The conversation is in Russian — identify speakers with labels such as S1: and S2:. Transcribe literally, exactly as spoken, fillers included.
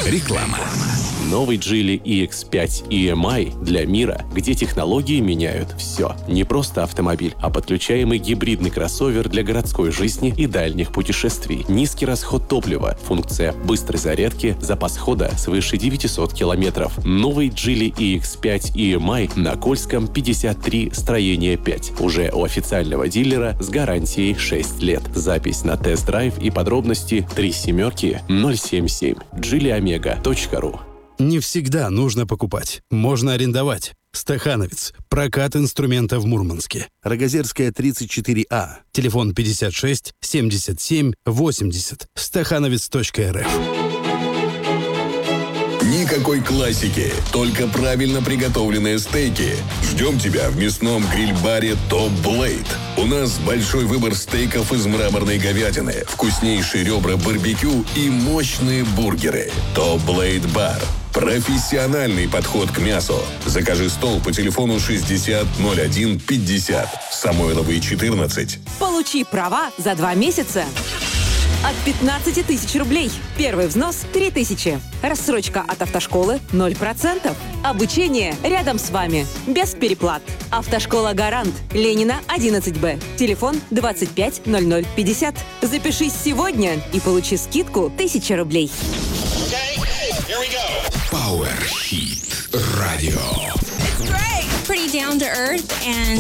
S1: Реклама.
S2: Новый Geely и икс пять и эм ай для мира, где технологии меняют все. Не просто автомобиль, а подключаемый гибридный кроссовер для городской жизни и дальних путешествий. Низкий расход топлива, функция быстрой зарядки, запас хода свыше девятьсот километров. Новый Geely и икс пять и эм ай на Кольском пятьдесят три, строение пять. Уже у официального дилера с гарантией шесть лет. Запись на тест-драйв и подробности три семерки ноль семь семь. джили омега точка ру.
S3: Не всегда нужно покупать. Можно арендовать. Стахановец. Прокат инструмента в Мурманске.
S4: Рогозерская, тридцать четыре А.
S3: Телефон пятьдесят шесть семьдесят семь восемьдесят. стахановец точка эр эф.
S1: Никакой классики, только правильно приготовленные стейки. Ждем тебя в мясном гриль-баре Top Blade. У нас большой выбор стейков из мраморной говядины, вкуснейшие ребра барбекю и мощные бургеры. Top Blade Bar. Профессиональный подход к мясу. Закажи стол по телефону шестьдесят ноль один пятьдесят. Самойловой, четырнадцать.
S5: Получи права за два месяца. От пятнадцати тысяч рублей. Первый взнос – три тысячи. Рассрочка от автошколы – ноль процентов. Обучение рядом с вами. Без переплат. Автошкола «Гарант». Ленина, одиннадцать Б. Телефон двадцать пять ноль ноль пятьдесят. Запишись сегодня и получи скидку тысяча рублей.
S1: Power Hit Radio.
S6: It's great. Pretty down to earth and